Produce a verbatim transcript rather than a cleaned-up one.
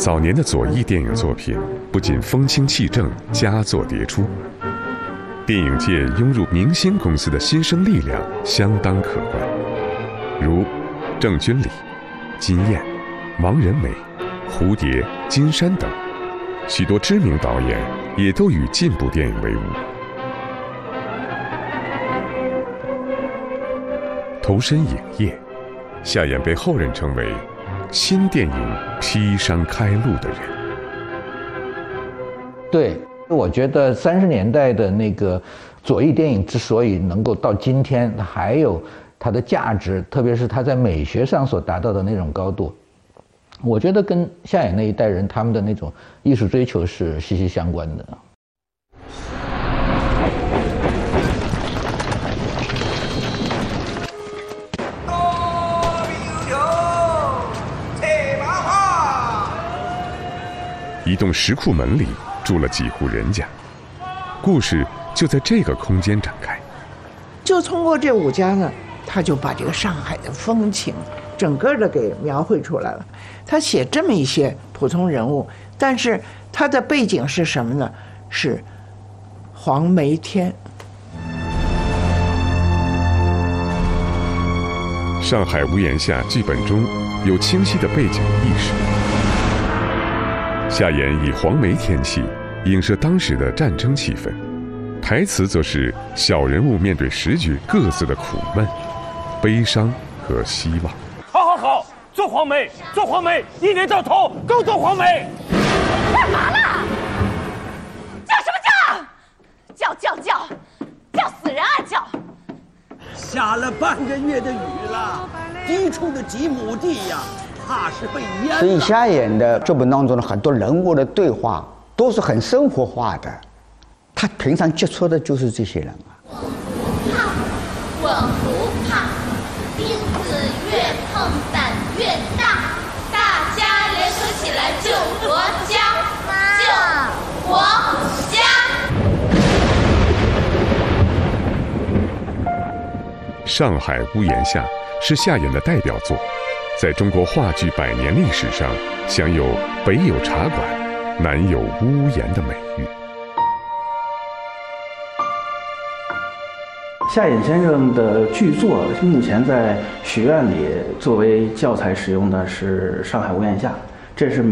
早年的左翼电影作品不仅风清气正、佳作迭出，电影界涌入明星公司的新生力量相当可观，如郑君里、金燕、王仁美、蝴蝶、金山等，许多知名导演也都与进步电影为伍。投身影业，夏衍被后人称为新电影劈山开路的人。 对，我觉得三十年代的那个左翼电影之所以能够到今天，它还有它的价值，特别是它在美学上所达到的那种高度，我觉得跟夏衍那一代人他们的那种艺术追求是息息相关的。 一栋石库门里住了几户人家，故事就在这个空间展开。 就通过这五家呢，他就把这个上海的风情整个的给描绘出来了。他写这么一些普通人物，但是他的背景是什么呢？是黄梅天。 上海屋檐下剧本中有清晰的背景意识。夏衍以黄梅天气映射当时的战争气氛，台词则是小人物面对时局各自的苦闷、悲伤和希望。 好好好，做黄梅，做黄梅，一年到头都做黄梅。 干嘛啦？叫什么叫？叫叫叫，叫死人啊叫！ 下了半个月的雨了，低处的几亩地呀，怕是被淹了。 所以夏衍的作品当中的很多人物的对话都是很生活化的，他平常接触的就是这些人啊。 怕，我不怕，钉子越碰胆越大，大家联合起来救国家，救国家。 上海屋檐下是夏衍的代表作，在中国话剧百年历史上享有北有茶馆、南有屋檐的美誉。 夏衍先生的剧作目前在学院里作为教材使用的是《上海屋檐下》，这是